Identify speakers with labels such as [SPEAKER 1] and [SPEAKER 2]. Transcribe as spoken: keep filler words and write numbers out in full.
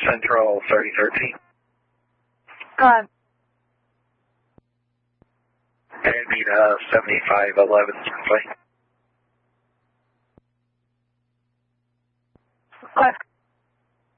[SPEAKER 1] Central thirty thirteen.
[SPEAKER 2] Go ahead.
[SPEAKER 1] And meet uh, seventy-five eleven, Central.